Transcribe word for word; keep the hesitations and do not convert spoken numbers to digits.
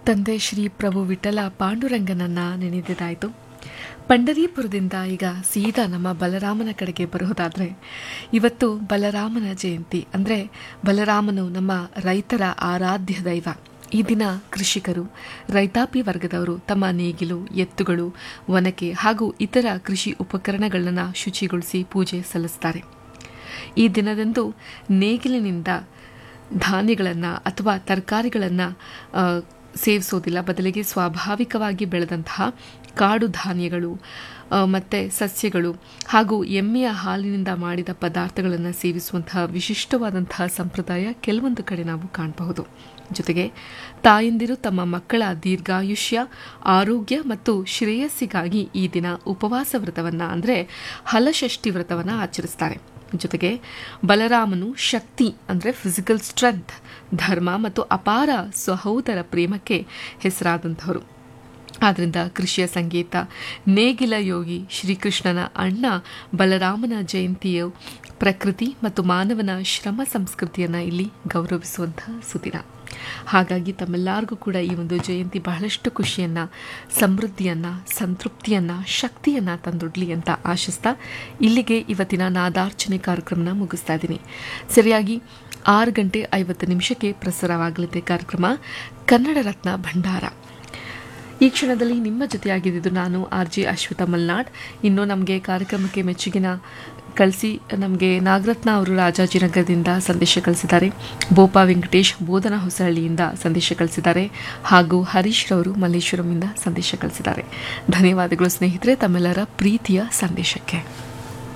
ತಂದೆ ಶ್ರೀ ಪ್ರಭು ವಿಠಲ ಪಾಂಡುರಂಗನನ್ನ ನೆನೆದಿದ್ದಾಯಿತು. ಪಂಡರೀಪುರದಿಂದ ಈಗ ಸೀದಾ ನಮ್ಮ ಬಲರಾಮನ ಕಡೆಗೆ ಬರುವುದಾದರೆ, ಇವತ್ತು ಬಲರಾಮನ ಜಯಂತಿ. ಅಂದರೆ ಬಲರಾಮನು ನಮ್ಮ ರೈತರ ಆರಾಧ್ಯ ದೈವ. ಈ ದಿನ ಕೃಷಿಕರು, ರೈತಾಪಿ ವರ್ಗದವರು ತಮ್ಮ ನೇಗಿಲು, ಎತ್ತುಗಳು, ಒನಕೆ ಹಾಗೂ ಇತರ ಕೃಷಿ ಉಪಕರಣಗಳನ್ನು ಶುಚಿಗೊಳಿಸಿ ಪೂಜೆ ಸಲ್ಲಿಸ್ತಾರೆ. ಈ ದಿನದಂದು ನೇಗಿಲಿನಿಂದ ಧಾನ್ಯಗಳನ್ನು ಅಥವಾ ತರಕಾರಿಗಳನ್ನು ಸೇವಿಸೋದಿಲ್ಲ. ಬದಲಿಗೆ ಸ್ವಾಭಾವಿಕವಾಗಿ ಬೆಳೆದಂತಹ ಕಾಡು ಧಾನ್ಯಗಳು ಮತ್ತು ಸಸ್ಯಗಳು ಹಾಗೂ ಎಮ್ಮೆಯ ಹಾಲಿನಿಂದ ಮಾಡಿದ ಪದಾರ್ಥಗಳನ್ನು ಸೇವಿಸುವಂತಹ ವಿಶಿಷ್ಟವಾದಂತಹ ಸಂಪ್ರದಾಯ ಕೆಲವೊಂದು ಕಡೆ ನಾವು ಕಾಣಬಹುದು. ಜೊತೆಗೆ ತಾಯಂದಿರು ತಮ್ಮ ಮಕ್ಕಳ ದೀರ್ಘಾಯುಷ್ಯ, ಆರೋಗ್ಯ ಮತ್ತು ಶ್ರೇಯಸ್ಸಿಗಾಗಿ ಈ ದಿನ ಉಪವಾಸ ವ್ರತವನ್ನು ಅಂದರೆ ಹಲಷಷ್ಠಿ ವ್ರತವನ್ನು ಆಚರಿಸ್ತಾರೆ. ಜೊತೆಗೆ ಬಲರಾಮನು ಶಕ್ತಿ ಅಂದರೆ ಫಿಸಿಕಲ್ ಸ್ಟ್ರೆಂತ್, ಧರ್ಮ ಮತ್ತು ಅಪಾರ ಸಹೋದರ ಪ್ರೇಮಕ್ಕೆ ಹೆಸರಾದಂಥವರು. ಆದ್ದರಿಂದ ಕೃಷಿಯ ಸಂಗೀತ ನೇಗಿಲ ಯೋಗಿ ಶ್ರೀಕೃಷ್ಣನ ಅಣ್ಣ ಬಲರಾಮನ ಜಯಂತಿಯು ಪ್ರಕೃತಿ ಮತ್ತು ಮಾನವನ ಶ್ರಮ ಸಂಸ್ಕೃತಿಯನ್ನು ಇಲ್ಲಿ ಗೌರವಿಸುವಂತಹ ಸುದಿನ. ಹಾಗಾಗಿ ತಮ್ಮೆಲ್ಲರಿಗೂ ಕೂಡ ಈ ಒಂದು ಜಯಂತಿ ಬಹಳಷ್ಟು ಖುಷಿಯನ್ನು, ಸಮೃದ್ಧಿಯನ್ನು, ಸಂತೃಪ್ತಿಯನ್ನು, ಶಕ್ತಿಯನ್ನು ತಂದೊಡ್ಲಿ ಅಂತ ಆಶಿಸ್ತಾ ಇಲ್ಲಿಗೆ ಇವತ್ತಿನ ನಾದಾರ್ಚನೆ ಕಾರ್ಯಕ್ರಮನ ಮುಗಿಸ್ತಾ ಇದ್ದೀನಿ. ಸರಿಯಾಗಿ ಆರು ಗಂಟೆ ಐವತ್ತು ನಿಮಿಷಕ್ಕೆ ಪ್ರಸಾರವಾಗಲಿದೆ ಕಾರ್ಯಕ್ರಮ ಕನ್ನಡ ರತ್ನ ಭಂಡಾರ. ಈ ಕ್ಷಣದಲ್ಲಿ ನಿಮ್ಮ ಜೊತೆಯಾಗಿದ್ದು ನಾನು ಆರ್ ಜೆ ಅಶ್ವಿತಾ ಮಲ್ನಾಡ್. ಇನ್ನು ನಮಗೆ ಕಾರ್ಯಕ್ರಮಕ್ಕೆ ಮೆಚ್ಚುಗಿನ ಕಳಿಸಿ ನಮಗೆ ನಾಗರತ್ನ ಅವರು ರಾಜಾಜಿನಗರದಿಂದ ಸಂದೇಶ ಕಳಿಸಿದ್ದಾರೆ. ಬೋಪಾ ವೆಂಕಟೇಶ್ ಬೋಧನಾ ಹೊಸಹಳ್ಳಿಯಿಂದ ಸಂದೇಶ ಕಳಿಸಿದ್ದಾರೆ. ಹಾಗೂ ಹರೀಶ್ ರವರು ಮಲ್ಲೇಶ್ವರಂಯಿಂದ ಸಂದೇಶ ಕಳಿಸಿದ್ದಾರೆ. ಧನ್ಯವಾದಗಳು ಸ್ನೇಹಿತರೆ ತಮ್ಮೆಲ್ಲರ ಪ್ರೀತಿಯ ಸಂದೇಶಕ್ಕೆ.